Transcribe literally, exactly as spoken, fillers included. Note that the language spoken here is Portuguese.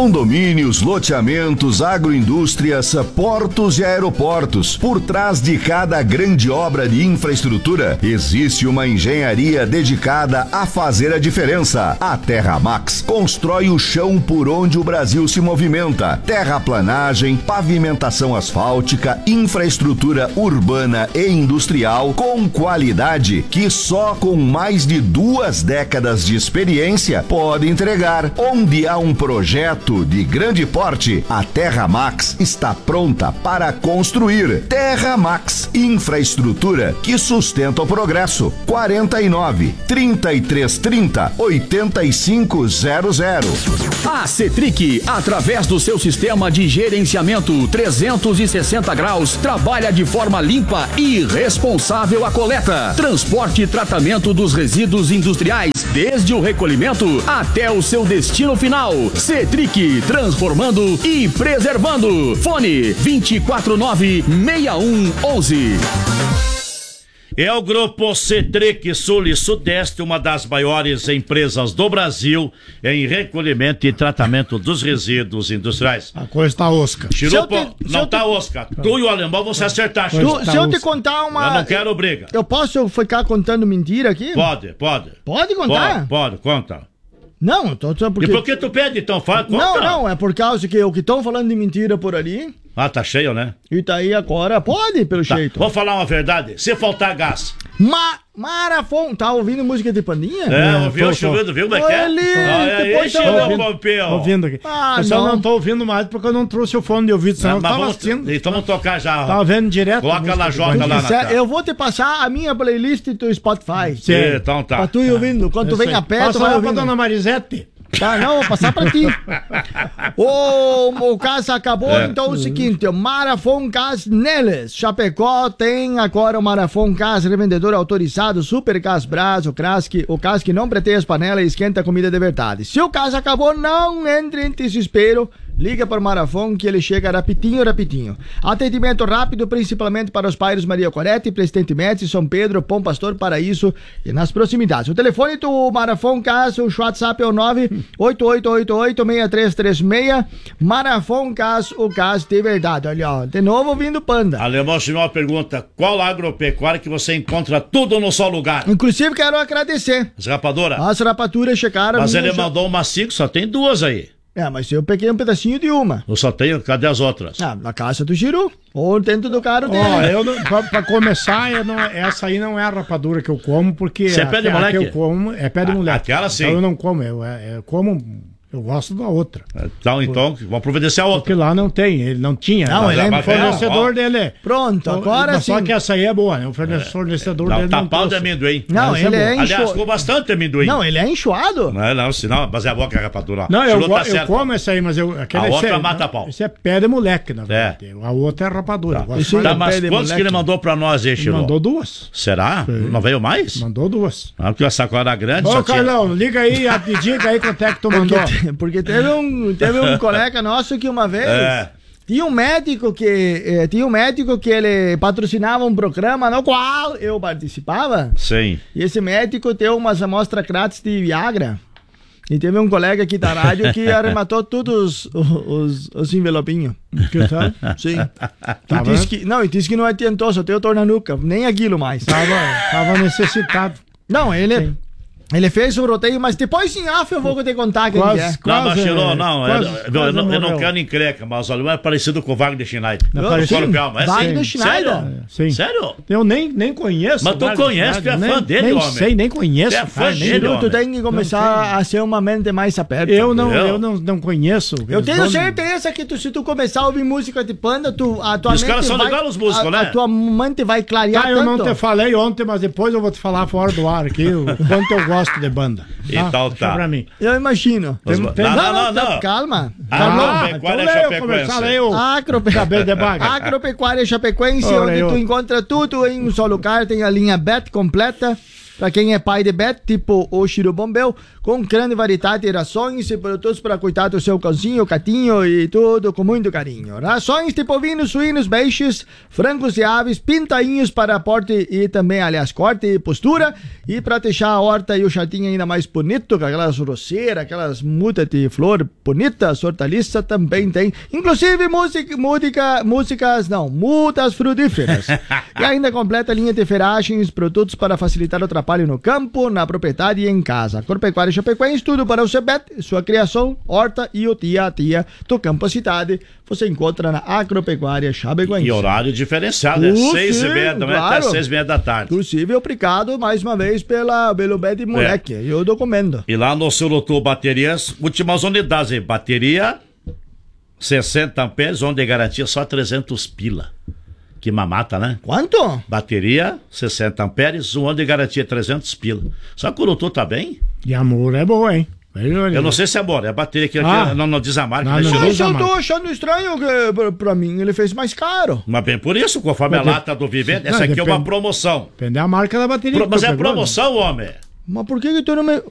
Condomínios, loteamentos, agroindústrias, portos e aeroportos. Por trás de cada grande obra de infraestrutura, existe uma engenharia dedicada a fazer a diferença. A Terramax constrói o chão por onde o Brasil se movimenta. Terraplanagem, pavimentação asfáltica, infraestrutura urbana e industrial com qualidade que só com mais de duas décadas de experiência pode entregar. Onde há um projeto de grande porte, a Terramax está pronta para construir. Terramax, infraestrutura que sustenta o progresso. quarenta e nove, trinta e três trinta, oitenta e cinco zero zero. A Cetric, através do seu sistema de gerenciamento trezentos e sessenta graus, trabalha de forma limpa e responsável a coleta, transporte e tratamento dos resíduos industriais, desde o recolhimento até o seu destino final. Cetric, transformando e preservando. Fone vinte e quatro nove, seis um um um. É o Grupo Cetric Sul e Sudeste, uma das maiores empresas do Brasil em recolhimento e tratamento dos resíduos industriais. A coisa tá osca. Chirupo, te, não tá te... osca. Tu e o alemão vão se acertar, Chirupo. Tu, se eu te contar uma... Eu não quero briga. Eu posso ficar contando mentira aqui? Pode, pode. Pode contar? Pode, pode, conta. Não, tô, tô porque... E por que tu pede então? Fala, conta. Não, não, é por causa que o que estão falando de mentira por ali... Ah, tá cheio, né? E tá aí agora, pode, pelo tá. jeito. Vou falar uma verdade, se faltar gás... Ma Marafon, tá ouvindo música de Pandinha? É, ouviu, chovendo, viu como é que é? Depois tá ouvindo, ouvindo aqui. Ah, eu só não. não tô ouvindo mais porque eu não trouxe o fone de ouvido, senão eu tava assistindo. Então vamos tocar já. Tava vendo direto. Coloca na Jota lá na tela. Eu vou te passar a minha playlist do Spotify. Sim, então tá. Pra tu ir ouvindo. Quando tu vem a pé, tu vai ouvindo. Pra dona Marisete. Tá, não, vou passar pra ti. O, o caso acabou, é. Então é o seguinte, o Marafon Gas Neles, Chapecó tem agora o Marafon Gas, revendedor autorizado, Super Gas Brás, o Krask, o Gas que não preteia as panelas e esquenta a comida de verdade. Se o caso acabou, não entre em desespero, liga para o Marafon que ele chega rapidinho, rapidinho. Atendimento rápido, principalmente para os bairros Maria Corete, Presidente Médici, São Pedro, Bom Pastor, Paraíso e nas proximidades. O telefone do Marafon Gas, o WhatsApp é o nove oito oito oito oito, seis três três seis. Marafon Gas, o gás de verdade. Olha, ó, de novo ouvindo Panda. Alemão, se uma pergunta, qual agropecuária que você encontra tudo no só lugar? Inclusive quero agradecer. As rapadoras? As rapaduras checaram. Mas ele já... mandou uma cinco, só tem duas aí. É, mas eu peguei um pedacinho de uma. Eu só tenho, cadê as outras? Ah, na casa do Giru. Ou dentro do carro dele. Ó, eu não, pra, pra começar, eu não, essa aí não é a rapadura que eu como, porque... Você é pé de a, moleque? A que eu como é pé de moleque. Aquela sim. Então eu não como, eu, eu como... Eu gosto da outra. Então, então, vamos providenciar a outra. Porque lá não tem, ele não tinha. Não, ele é o fornecedor dele. Pronto, agora sim. Só que essa aí é boa, né? O fornecedor é, dele não não tapau de amendoim. Não, ele é, é enxoado. Aliás, ficou bastante amendoim. Não, ele é enxoado. Não, não, senão, mas é a boca rapadura. Não, eu, tá eu como essa aí, mas eu... A outra é, mata pau. Esse é pé de moleque, na verdade. É. A outra é rapadura. Tá, Isso tá, mas quantos que ele mandou pra nós aí, Chiru? Mandou duas. Será? Sim. Não veio mais? Mandou duas. Ah, porque a sacola era grande. Ô, Carlão, tinha... liga aí e diga aí quanto é que tu mandou. Porque, porque teve um... Teve um colega nosso que uma vez é. tinha um médico que eh, tinha um médico que ele patrocinava um programa no qual eu participava. Sim. E esse médico deu umas amostras grátis de Viagra. E teve um colega aqui da rádio que arrematou todos os, os, os envelopinhos. Que tal? Sim. Tava... E disse que, não, e disse que não adiantou, só tem o tornanuca, nem aquilo mais. Tava, tava necessitado. Não, ele... Sim. Ele fez o roteiro, mas depois em off eu vou te contar quem quase, é. Não, mas Chilô, não, quase, eu, quase eu, não eu não quero encreca, mas o alemão é parecido com o Wagner Schneider. Não, parecido? É Wagner Schneider? Sim. Sério? Eu nem, nem conheço. Mas tu conhece, tu é fã dele, nem homem. Nem sei, nem conheço. Tu é fã dele, Tu tem que começar a ser uma mente mais aberta. Eu não, eu não, não conheço. Eu tenho certeza que tu, se tu começar a ouvir música de Panda, tu, a tua e os mente caras são vai, legais os músicos, a, né? A tua mente vai clarear ah, tanto. Eu não te falei ontem, mas depois eu vou te falar fora do ar aqui o quanto eu gosto de banda. Então tá. tá. Pra mim. Eu imagino. Tem, tem... Não, não, não, não. Calma. Ah, Agropecuária Chapecoense. Agropecuária Chapecoense, onde tu encontra tudo em um só lugar. Tem a linha B E T completa. para quem é pai de pet, tipo o Chiro Bombeu, com grande variedade de rações e produtos para cuidar do seu cãozinho, gatinho e tudo com muito carinho. Rações de bovinos, suínos, peixes, frangos e aves, pintainhos para porte e também, aliás, corte e postura, e para deixar a horta e o jardim ainda mais bonito, com aquelas roceiras, aquelas mudas de flor bonitas, hortaliças também tem, inclusive música, música, músicas, não, mudas frutíferas. E ainda completa a linha de ferragens, produtos para facilitar o trabalho no campo, na propriedade e em casa. Agropecuária Chapecoense, tudo para o seu pet, sua criação, horta e o dia a dia do campo à cidade. Você encontra na Agropecuária Chapecoense. E horário diferenciado, é Uh, seis sim, e meia da manhã claro. até seis e meia da tarde. Inclusive, obrigado mais uma vez pela, pelo pet moleque. É. Eu documento. E lá no Surutu Baterias, últimas unidades, hein? Bateria sessenta amperes, onde garantia só trezentos pila. Que mamata, né? Quanto? Bateria sessenta amperes, um ano de garantia trezentos pila. Só que o Urutu tá bem? E amor é boa, hein? Eu não sei se é bom, é a bateria que Ah. aqui não, não diz a marca, Não, né, não Chiru? Mas diz a eu tô marca. achando estranho que pra, pra mim ele fez mais caro. Mas bem por isso, conforme a Mas de- lata do Vivendo, essa Não, aqui é uma depende- promoção. Depende da marca da bateria. Pro- que Mas tu é pegou, né? promoção, homem. Mas por que que tu não me...